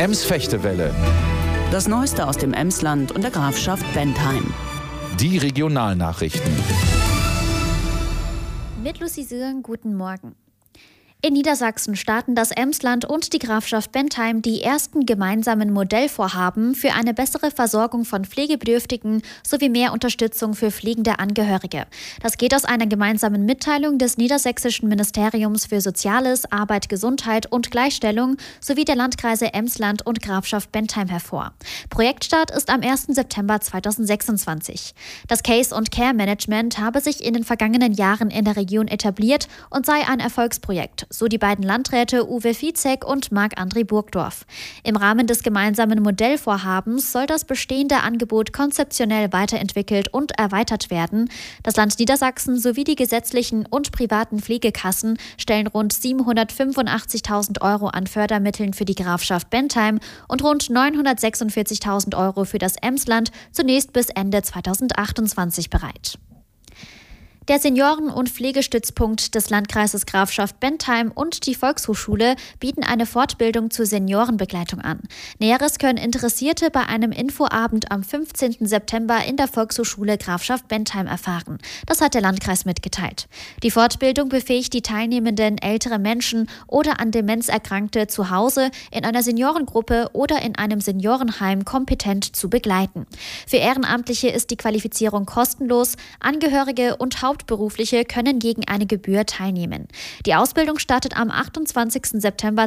Ems-Fechtewelle. Das Neueste aus dem Emsland und der Grafschaft Bentheim. Die Regionalnachrichten. Mit Lucy Sören, guten Morgen. In Niedersachsen starten das Emsland und die Grafschaft Bentheim die ersten gemeinsamen Modellvorhaben für eine bessere Versorgung von Pflegebedürftigen sowie mehr Unterstützung für pflegende Angehörige. Das geht aus einer gemeinsamen Mitteilung des Niedersächsischen Ministeriums für Soziales, Arbeit, Gesundheit und Gleichstellung sowie der Landkreise Emsland und Grafschaft Bentheim hervor. Projektstart ist am 1. September 2026. Das Case- und Care-Management habe sich in den vergangenen Jahren in der Region etabliert und sei ein Erfolgsprojekt, so die beiden Landräte Uwe Viezek und Marc-André Burgdorf. Im Rahmen des gemeinsamen Modellvorhabens soll das bestehende Angebot konzeptionell weiterentwickelt und erweitert werden. Das Land Niedersachsen sowie die gesetzlichen und privaten Pflegekassen stellen rund 785.000 Euro an Fördermitteln für die Grafschaft Bentheim und rund 946.000 Euro für das Emsland zunächst bis Ende 2028 bereit. Der Senioren- und Pflegestützpunkt des Landkreises Grafschaft Bentheim und die Volkshochschule bieten eine Fortbildung zur Seniorenbegleitung an. Näheres können Interessierte bei einem Infoabend am 15. September in der Volkshochschule Grafschaft Bentheim erfahren. Das hat der Landkreis mitgeteilt. Die Fortbildung befähigt die Teilnehmenden, ältere Menschen oder an Demenz Erkrankte zu Hause, in einer Seniorengruppe oder in einem Seniorenheim kompetent zu begleiten. Für Ehrenamtliche ist die Qualifizierung kostenlos. Angehörige und Hauptberufliche können gegen eine Gebühr teilnehmen. Die Ausbildung startet am 28. September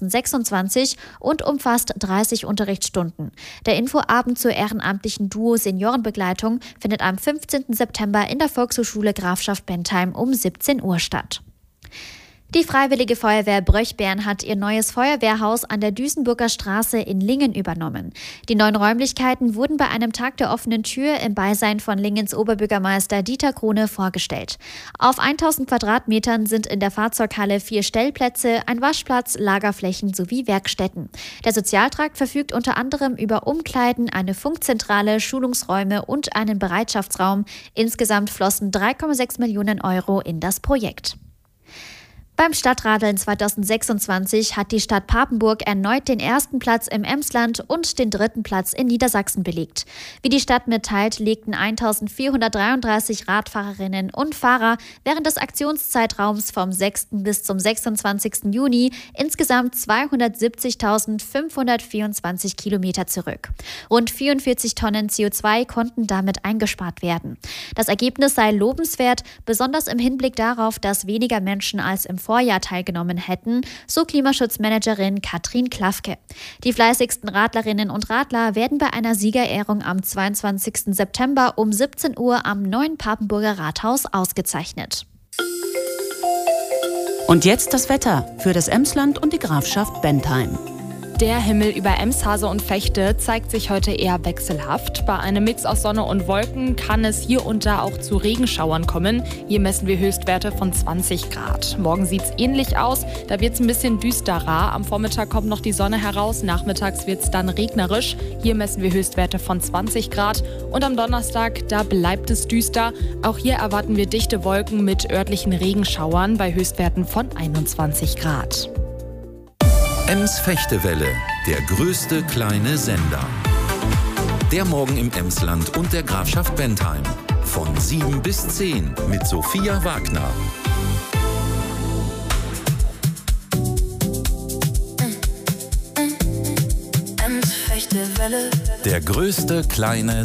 2026 und umfasst 30 Unterrichtsstunden. Der Infoabend zur ehrenamtlichen Duo Seniorenbegleitung findet am 15. September in der Volkshochschule Grafschaft Bentheim um 17 Uhr statt. Die Freiwillige Feuerwehr Bröchbern hat ihr neues Feuerwehrhaus an der Duisenburger Straße in Lingen übernommen. Die neuen Räumlichkeiten wurden bei einem Tag der offenen Tür im Beisein von Lingens Oberbürgermeister Dieter Krone vorgestellt. Auf 1000 Quadratmetern sind in der Fahrzeughalle 4 Stellplätze, ein Waschplatz, Lagerflächen sowie Werkstätten. Der Sozialtrakt verfügt unter anderem über Umkleiden, eine Funkzentrale, Schulungsräume und einen Bereitschaftsraum. Insgesamt flossen 3,6 Millionen Euro in das Projekt. Beim Stadtradeln 2026 hat die Stadt Papenburg erneut den ersten Platz im Emsland und den dritten Platz in Niedersachsen belegt. Wie die Stadt mitteilt, legten 1433 Radfahrerinnen und Fahrer während des Aktionszeitraums vom 6. bis zum 26. Juni insgesamt 270.524 Kilometer zurück. Rund 44 Tonnen CO2 konnten damit eingespart werden. Das Ergebnis sei lobenswert, besonders im Hinblick darauf, dass weniger Menschen als im Vorjahr teilgenommen hätten, so Klimaschutzmanagerin Katrin Klafke. Die fleißigsten Radlerinnen und Radler werden bei einer Siegerehrung am 22. September um 17 Uhr am neuen Papenburger Rathaus ausgezeichnet. Und jetzt das Wetter für das Emsland und die Grafschaft Bentheim. Der Himmel über Emshase und Vechte zeigt sich heute eher wechselhaft. Bei einem Mix aus Sonne und Wolken kann es hier und da auch zu Regenschauern kommen. Hier messen wir Höchstwerte von 20 Grad. Morgen sieht es ähnlich aus, da wird es ein bisschen düsterer. Am Vormittag kommt noch die Sonne heraus, nachmittags wird es dann regnerisch. Hier messen wir Höchstwerte von 20 Grad. Und am Donnerstag, da bleibt es düster. Auch hier erwarten wir dichte Wolken mit örtlichen Regenschauern bei Höchstwerten von 21 Grad. Ems-Fechtewelle, der größte kleine Sender. Der Morgen im Emsland und der Grafschaft Bentheim. Von 7 bis 10 mit Sophia Wagner. Ems-Fechtewelle, der größte kleine